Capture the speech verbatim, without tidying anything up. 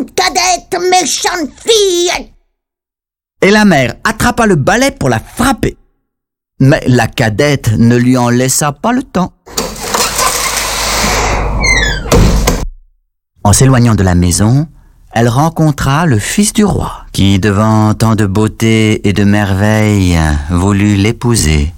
méchante cadette, méchante fille. Et la mère attrapa le balai pour la frapper. Mais la cadette ne lui en laissa pas le temps. En s'éloignant de la maison, elle rencontra le fils du roi, qui, devant tant de beauté et de merveilles, voulut l'épouser.